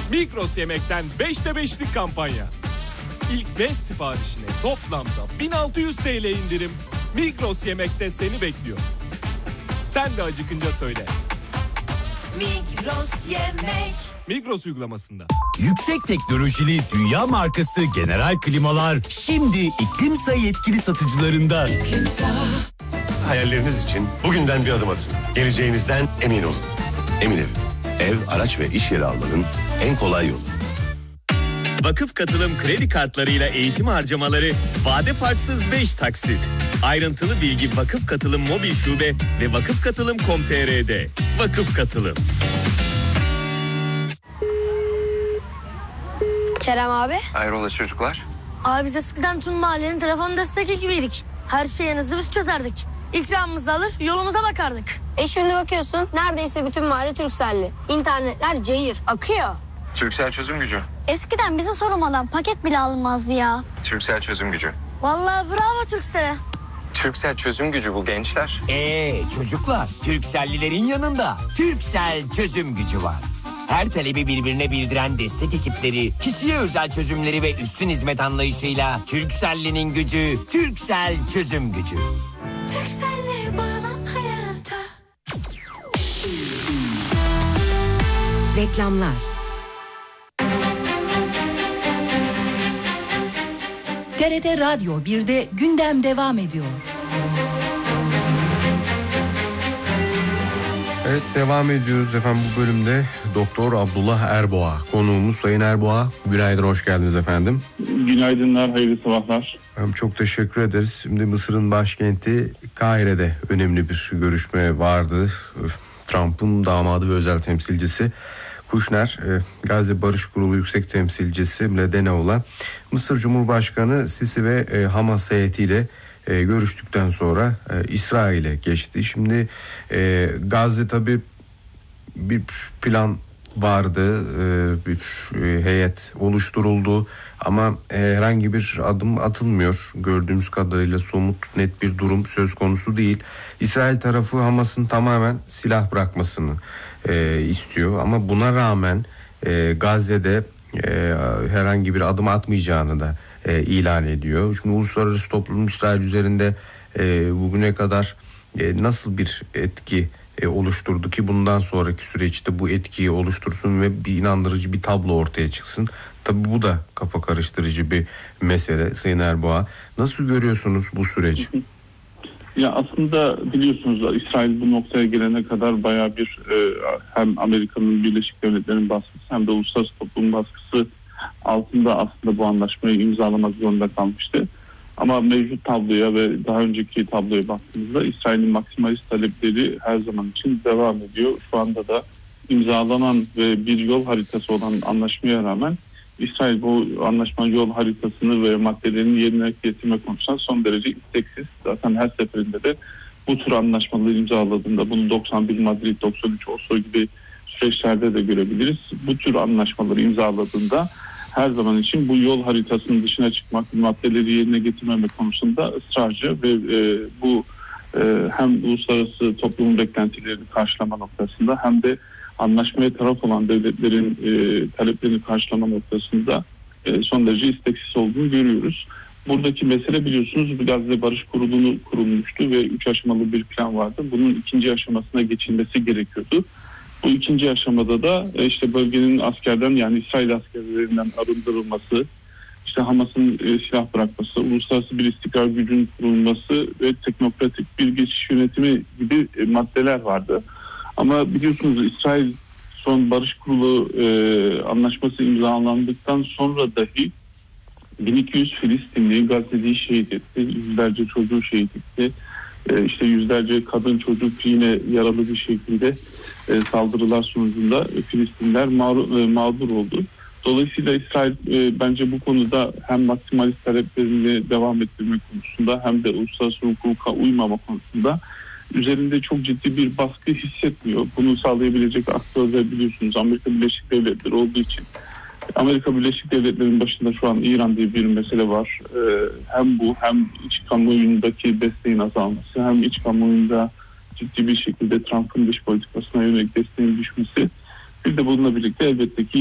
Migros Yemek'ten 5'te 5'lik kampanya. İlk 5 siparişine toplamda 1600 TL indirim. Migros Yemek'te seni bekliyor. Sen de acıkınca söyle. Migros Yemek. Migros uygulamasında. Yüksek teknolojili dünya markası General Klimalar şimdi İklimsa yetkili satıcılarında. Hayalleriniz için bugünden bir adım atın. Geleceğinizden emin olun. Emin Ev. Ev, araç ve iş yeri almanın en kolay yolu. Vakıf Katılım kredi kartlarıyla eğitim harcamaları vade farksız 5 taksit. Ayrıntılı bilgi Vakıf Katılım mobil şube ve vakıfkatılım.com.tr'de. Vakıf Katılım. Kerem abi. Hayrola çocuklar? Abi biz eskiden tüm mahallenin telefon destek ekibiydik. Her şeyinizi biz çözerdik. İkramımızı alır yolumuza bakardık. Şimdi bakıyorsun neredeyse bütün mahalle Turkcell'li. İnternetler cayır akıyor. Turkcell çözüm gücü. Eskiden bize sormadan paket bile alınmazdı ya. Turkcell çözüm gücü. Vallahi bravo Turkcell'e. Turkcell çözüm gücü bu gençler. Çocuklar, Turkcell'lilerin yanında Turkcell çözüm gücü var. Her talebi birbirine bildiren destek ekipleri, kişiye özel çözümleri ve üstün hizmet anlayışıyla Turkcell'linin gücü, Turkcell çözüm gücü. Turkcell'le bağlan hayata. Reklamlar. TRT Radyo 1'de gündem devam ediyor. Evet, devam ediyoruz efendim bu bölümde. Doktor Abdullah Erboğa konuğumuz. Sayın Erboğa, günaydın, hoş geldiniz efendim. Günaydınlar, hayırlı sabahlar. Çok teşekkür ederiz. Şimdi Mısır'ın başkenti Kahire'de önemli bir görüşme vardı. Trump'ın damadı ve özel temsilcisi Kushner, Gazze Barış Kurulu Yüksek Temsilcisi Mladenov'la Mısır Cumhurbaşkanı Sisi ve Hamas heyetiyle görüştükten sonra İsrail'e geçti. Şimdi Gazze tabii bir plan vardı, bir heyet oluşturuldu ama herhangi bir adım atılmıyor. Gördüğümüz kadarıyla somut net bir durum söz konusu değil. İsrail tarafı Hamas'ın tamamen silah bırakmasını istiyor ama buna rağmen Gazze'de herhangi bir adım atmayacağını da ilan ediyor. Şimdi uluslararası toplum İsrail üzerinde bugüne kadar nasıl bir etki oluşturdu ki bundan sonraki süreçte bu etkiyi oluştursun ve bir inandırıcı bir tablo ortaya çıksın. Tabii bu da kafa karıştırıcı bir mesele Sayın Erboğa. Nasıl görüyorsunuz bu süreci? Ya aslında biliyorsunuz İsrail bu noktaya gelene kadar bayağı bir hem Amerika'nın Birleşik Devletleri'nin baskısı hem de uluslararası toplumun baskısı altında aslında bu anlaşmayı imzalamak zorunda kalmıştı. Ama mevcut tabloya ve daha önceki tabloya baktığımızda İsrail'in maksimalist talepleri her zaman için devam ediyor. Şu anda da imzalanan ve bir yol haritası olan anlaşmaya rağmen İsrail bu anlaşmanın yol haritasını ve maddelerini yerine getirme konusunda son derece isteksiz. Zaten her seferinde de bu tür anlaşmaları imzaladığında bunu 91 Madrid, 93 Oslo gibi süreçlerde de görebiliriz. Bu tür anlaşmaları imzaladığında her zaman için bu yol haritasının dışına çıkmak, maddeleri yerine getirmeme konusunda ısrarcı ve bu hem uluslararası toplumun beklentilerini karşılama noktasında hem de anlaşmaya taraf olan devletlerin taleplerini karşılama noktasında son derece isteksiz olduğunu görüyoruz. Buradaki mesele biliyorsunuz Gazze Barış Kurulu'nu kurulmuştu ve 3 aşamalı bir plan vardı. Bunun ikinci aşamasına geçilmesi gerekiyordu. Bu ikinci aşamada da işte bölgenin askerden yani İsrail askerlerinden arındırılması, işte Hamas'ın silah bırakması, uluslararası bir istikrar gücünün kurulması ve teknokratik bir geçiş yönetimi gibi maddeler vardı. Ama biliyorsunuz İsrail son Barış Kurulu anlaşması imzalandıktan sonra dahi 1200 Filistinli Gazze'yi şehit etti, yüzlerce çocuğu şehit etti. İşte yüzlerce kadın çocuk yine yaralı bir şekilde saldırılar sonucunda Filistinler mağdur oldu. Dolayısıyla İsrail bence bu konuda hem maksimalist taleplerini devam ettirme konusunda hem de uluslararası hukuka uymama konusunda üzerinde çok ciddi bir baskı hissetmiyor. Bunu sağlayabilecek aktörler biliyorsunuz Amerika Birleşik Devletleri olduğu için. Amerika Birleşik Devletleri'nin başında şu an İran diye bir mesele var. Hem bu hem iç kamuoyundaki desteğin azalması hem iç kamuoyunda ciddi bir şekilde Trump'ın dış politikasına yönelik desteğin düşmesi. Bir de bununla birlikte elbette ki